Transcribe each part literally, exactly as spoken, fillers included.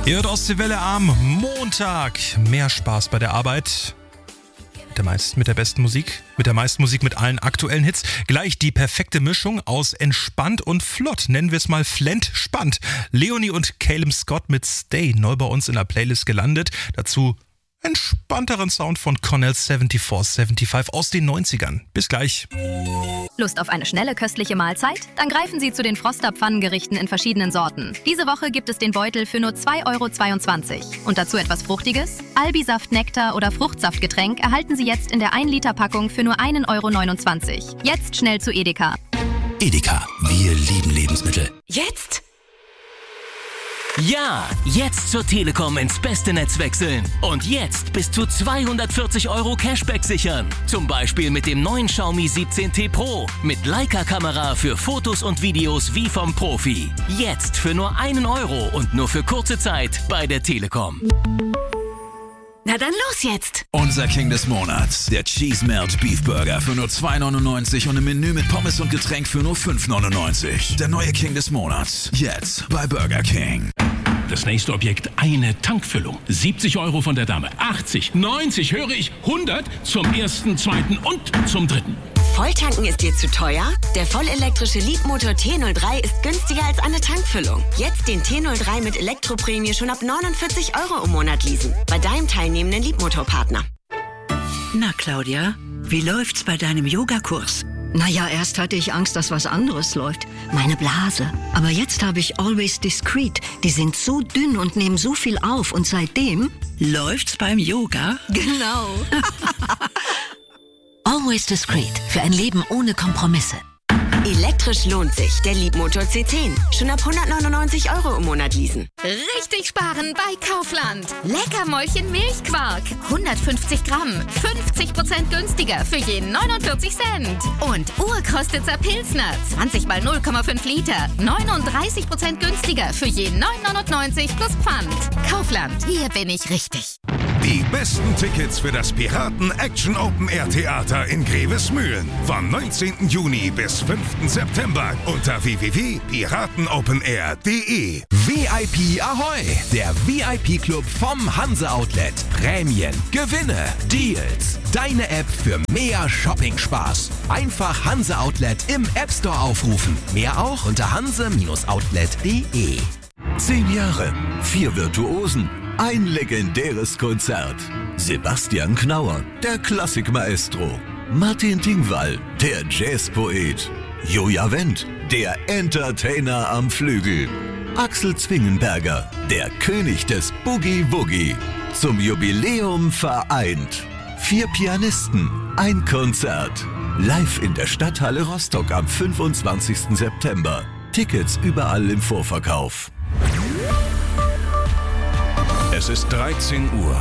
Ihr hört Ostseewelle am Montag. Mehr Spaß bei der Arbeit. Mit der meisten, mit der besten Musik. Mit der meisten Musik mit allen aktuellen Hits. Gleich die perfekte Mischung aus entspannt und flott. Nennen wir es mal Flent-Spannt. Leonie und Caleb Scott mit Stay. Neu bei uns in der Playlist gelandet. Dazu entspannteren Sound von Cornell vierundsiebzig fünfundsiebzig aus den neunzigern. Bis gleich. Lust auf eine schnelle, köstliche Mahlzeit? Dann greifen Sie zu den Froster Pfannengerichten in verschiedenen Sorten. Diese Woche gibt es den Beutel für nur zwei Euro zweiundzwanzig. Und dazu etwas Fruchtiges? Albisaft, Nektar oder Fruchtsaftgetränk erhalten Sie jetzt in der ein Liter Packung für nur ein Euro neunundzwanzig. Jetzt schnell zu Edeka. Edeka, wir lieben Lebensmittel. Jetzt? Ja, jetzt zur Telekom ins beste Netz wechseln. Und jetzt bis zu zweihundertvierzig Euro Cashback sichern. Zum Beispiel mit dem neuen Xiaomi siebzehn T Pro. Mit Leica-Kamera für Fotos und Videos wie vom Profi. Jetzt für nur einen Euro und nur für kurze Zeit bei der Telekom. Na dann los jetzt! Unser King des Monats, der Cheese Melt Beef Burger für nur zwei neunundneunzig und ein Menü mit Pommes und Getränk für nur fünf neunundneunzig. Der neue King des Monats, jetzt bei Burger King. Das nächste Objekt, eine Tankfüllung. siebzig Euro von der Dame, achtzig, neunzig, höre ich, hundert zum ersten, zweiten und zum dritten. Volltanken ist dir zu teuer? Der vollelektrische Leapmotor T null drei ist günstiger als eine Tankfüllung. Jetzt den T null drei mit Elektroprämie schon ab neunundvierzig Euro im Monat leasen. Bei deinem teilnehmenden Leapmotor-Partner. Na Claudia, wie läuft's bei deinem Yogakurs? Naja, erst hatte ich Angst, dass was anderes läuft. Meine Blase. Aber jetzt habe ich Always Discreet. Die sind so dünn und nehmen so viel auf. Und seitdem... Läuft's beim Yoga? Genau. Always Discreet. Für ein Leben ohne Kompromisse. Elektrisch lohnt sich. Der Leapmotor C zehn. Schon ab hundertneunundneunzig Euro im Monat leasen. Richtig sparen bei Kaufland. Leckermäulchen Milchquark. hundertfünfzig Gramm. fünfzig Prozent günstiger für jeden neunundvierzig Cent. Und Urkostitzer Pilsner. zwanzig mal null Komma fünf Liter. neununddreißig Prozent günstiger für jeden neun neunundneunzig plus Pfand. Kaufland. Hier bin ich richtig. Die besten Tickets für das Piraten Action Open Air Theater in Grevesmühlen. Vom neunzehnten Juni bis fünften September unter w w w punkt piratenopenair punkt de. V I P Ahoi! Der V I P-Club vom Hanse Outlet. Prämien, Gewinne, Deals. Deine App für mehr Shopping-Spaß. Einfach Hanse Outlet im App Store aufrufen. Mehr auch unter hanse Outlet punkt de. Zehn Jahre, vier Virtuosen, ein legendäres Konzert. Sebastian Knauer, der Klassikmaestro. Martin Tingwall, der Jazzpoet. Joja Wendt, der Entertainer am Flügel. Axel Zwingenberger, der König des Boogie-Woogie. Zum Jubiläum vereint. Vier Pianisten, ein Konzert. Live in der Stadthalle Rostock am fünfundzwanzigsten September. Tickets überall im Vorverkauf. Es ist dreizehn Uhr.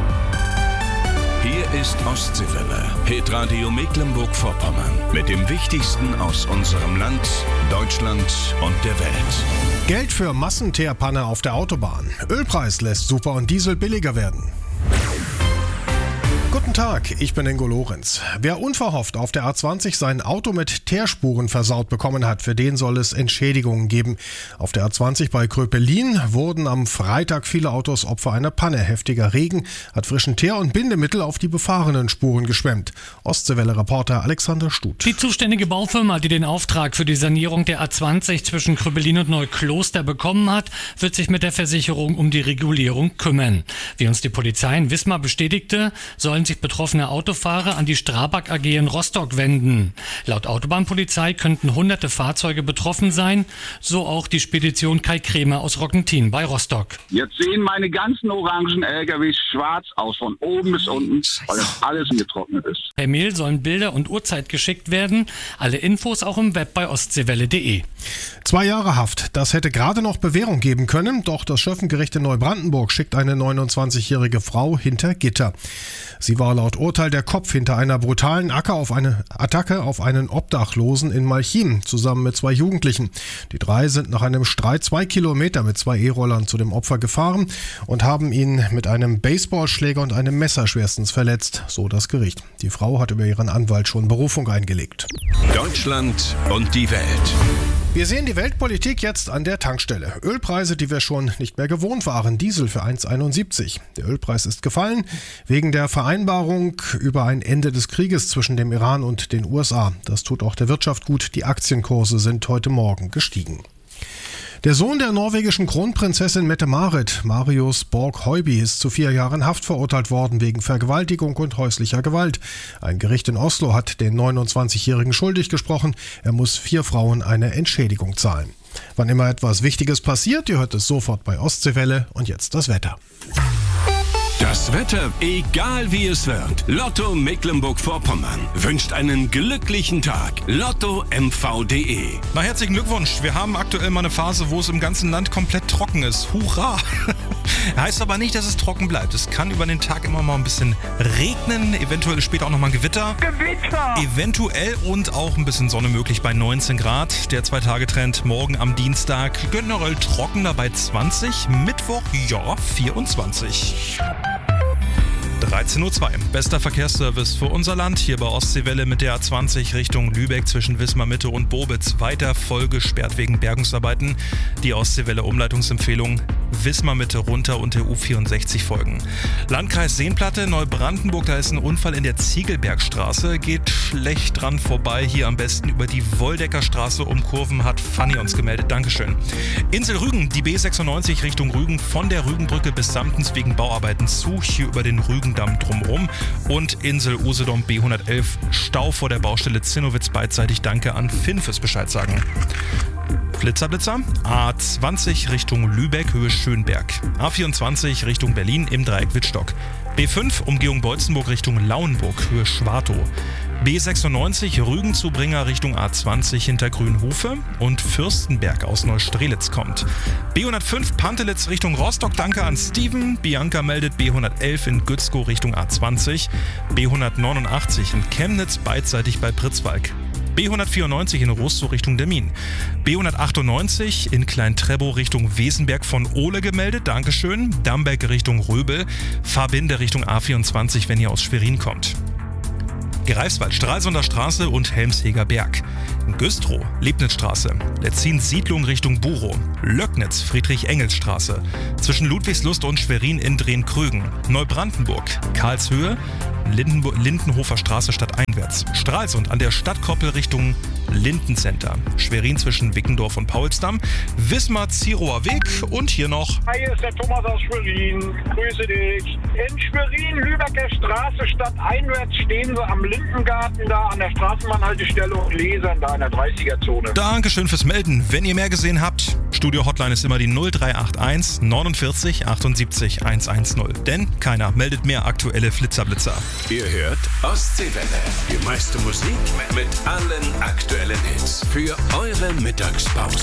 Hier ist Ostseewelle, Hitradio Mecklenburg-Vorpommern. Mit dem Wichtigsten aus unserem Land, Deutschland und der Welt. Geld für Massenteerpanne auf der Autobahn. Ölpreis lässt Super und Diesel billiger werden. Guten Tag, ich bin Ingo Lorenz. Wer unverhofft auf der A zwanzig sein Auto mit Teerspuren versaut bekommen hat, für den soll es Entschädigungen geben. Auf der A zwanzig bei Kröpelin wurden am Freitag viele Autos Opfer einer Panne. Heftiger Regen hat frischen Teer und Bindemittel auf die befahrenen Spuren geschwemmt. Ostseewelle-Reporter Alexander Stut. Die zuständige Baufirma, die den Auftrag für die Sanierung der A zwanzig zwischen Kröpelin und Neukloster bekommen hat, wird sich mit der Versicherung um die Regulierung kümmern. Wie uns die Polizei in Wismar bestätigte, sollen sich betroffene Autofahrer an die Strabag A G in Rostock wenden. Laut Autobahnpolizei könnten hunderte Fahrzeuge betroffen sein, so auch die Spedition Kai Kremer aus Rockentin bei Rostock. Jetzt sehen meine ganzen orangen L K Ws schwarz aus, von oben bis unten, weil das alles getrocknet ist. Per Mail sollen Bilder und Uhrzeit geschickt werden. Alle Infos auch im Web bei ostseewelle punkt de. Zwei Jahre Haft, das hätte gerade noch Bewährung geben können, doch das Schöffengericht in Neubrandenburg schickt eine neunundzwanzigjährige Frau hinter Gitter. Sie war laut Urteil der Kopf hinter einer brutalen Acker auf eine Attacke auf einen Obdachlosen in Malchin, zusammen mit zwei Jugendlichen. Die drei sind nach einem Streit zwei Kilometer mit zwei E-Rollern zu dem Opfer gefahren und haben ihn mit einem Baseballschläger und einem Messer schwerstens verletzt, so das Gericht. Die Frau hat über ihren Anwalt schon Berufung eingelegt. Deutschland und die Welt. Wir sehen die Weltpolitik jetzt an der Tankstelle. Ölpreise, die wir schon nicht mehr gewohnt waren. Diesel für eins Komma einundsiebzig. Der Ölpreis ist gefallen wegen der Vereinbarung über ein Ende des Krieges zwischen dem Iran und den U S A. Das tut auch der Wirtschaft gut. Die Aktienkurse sind heute Morgen gestiegen. Der Sohn der norwegischen Kronprinzessin Mette-Marit, Marius Borg-Høiby, ist zu vier Jahren Haft verurteilt worden wegen Vergewaltigung und häuslicher Gewalt. Ein Gericht in Oslo hat den neunundzwanzigjährigen schuldig gesprochen. Er muss vier Frauen eine Entschädigung zahlen. Wann immer etwas Wichtiges passiert, ihr hört es sofort bei Ostseewelle. Und jetzt das Wetter. Das Wetter, egal wie es wird. Lotto Mecklenburg-Vorpommern wünscht einen glücklichen Tag. Lotto M V punkt de. Na, herzlichen Glückwunsch. Wir haben aktuell mal eine Phase, wo es im ganzen Land komplett trocken ist. Hurra! Heißt aber nicht, dass es trocken bleibt. Es kann über den Tag immer mal ein bisschen regnen, eventuell später auch nochmal ein Gewitter. Gewitter! Eventuell und auch ein bisschen Sonne möglich bei neunzehn Grad. Der Zwei-Tage-Trend morgen am Dienstag generell trockener bei zwanzig. Mittwoch, ja, vierundzwanzig. dreizehn Uhr zwei. Bester Verkehrsservice für unser Land. Hier bei Ostseewelle mit der A zwanzig Richtung Lübeck zwischen Wismar Mitte und Bobitz. Weiter voll gesperrt wegen Bergungsarbeiten. Die Ostseewelle Umleitungsempfehlung: Wismar Mitte runter und der U vierundsechzig folgen. Landkreis Seenplatte, Neubrandenburg, da ist ein Unfall in der Ziegelbergstraße. Geht schlecht dran vorbei. Hier am besten über die Woldeckerstraße umkurven, hat Fanny uns gemeldet. Dankeschön. Insel Rügen, die B sechsundneunzig Richtung Rügen von der Rügenbrücke bis Samtens wegen Bauarbeiten zu. Hier über den Rügen Damm drumherum. Und Insel Usedom B hundertelf, Stau vor der Baustelle Zinnowitz beidseitig. Danke an Finn fürs Bescheid sagen. Blitzer, Blitzer. A zwanzig Richtung Lübeck, Höhe Schönberg. A vierundzwanzig Richtung Berlin im Dreieck Wittstock. B fünf Umgehung Beutzenburg Richtung Lauenburg, Höhe Schwartow. B sechsundneunzig Rügen-Zubringer Richtung A zwanzig hinter Grünhofe und Fürstenberg aus Neustrelitz kommt. B hundertfünf Pantelitz Richtung Rostock, danke an Steven. Bianca meldet B hundertelf in Gützkow Richtung A zwanzig. B hundertneunundachtzig in Chemnitz beidseitig bei Pritzwalk. B hundertvierundneunzig in Rostow Richtung Demmin. B hundertachtundneunzig in Klein-Trebow Richtung Wesenberg von Ole gemeldet, dankeschön. Damberg Richtung Röbel. Fahrbinde Richtung A vierundzwanzig, wenn ihr aus Schwerin kommt. Greifswald, Stralsunder Straße und Helmsheger Berg. Güstrow, Lebnitzstraße. Letzin Siedlung Richtung Burow. Löcknitz, Friedrich-Engels-Straße. Zwischen Ludwigslust und Schwerin in Drehn-Krügen. Neubrandenburg, Karlshöhe, Lindenbo- Lindenhofer Straße stadteinwärts. Stralsund an der Stadtkoppel Richtung Lindencenter. Schwerin zwischen Wickendorf und Paulsdamm. Wismar, Zirower Weg und hier noch. Hi, hier ist der Thomas aus Schwerin. Grüße dich. In Schwerin, Lübecker Straße stadteinwärts stehen sie am Lindengarten da an der Straßenbahnhaltestelle und lesen da in der dreißiger-Zone. Dankeschön fürs Melden. Wenn ihr mehr gesehen habt, Studio-Hotline ist immer die null drei acht eins neunundvierzig achtundsiebzig hundertzehn. Denn keiner meldet mehr aktuelle Flitzerblitzer. Ihr hört Ostseewelle. Die meiste Musik mit allen aktuellen Hits für eure Mittagspause.